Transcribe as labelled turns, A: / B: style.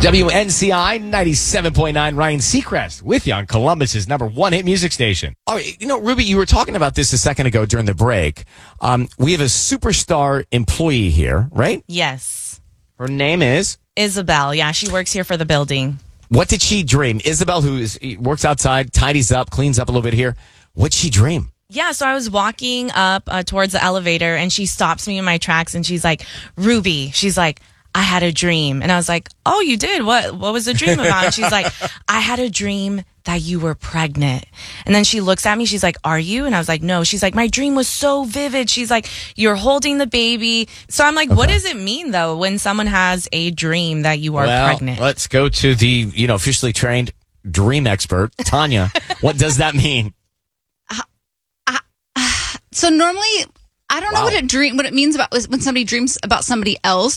A: WNCI 97.9, Ryan Seacrest with you on Columbus's #1 hit music station. All right, Ruby, you were talking about this a second ago during the break. We have a superstar employee here, right?
B: Yes.
A: Her name is?
B: Isabel. Yeah, she works here for the building.
A: What did she dream? Isabel, who works outside, tidies up, cleans up a little bit here. What'd she dream?
B: Yeah, so I was walking up towards the elevator, and she stops me in my tracks, and she's like, Ruby, she's like, I had a dream. And I was like, oh, you did? What was the dream about? And she's like, I had a dream that you were pregnant. And then she looks at me. She's like, are you? And I was like, no. She's like, my dream was so vivid. She's like, you're holding the baby. So I'm like, What does it mean, though, when someone has a dream that you are pregnant?
A: Let's go to the, officially trained dream expert, Tanya. What does that mean?
C: So normally, I don't know what it means about when somebody dreams about somebody else.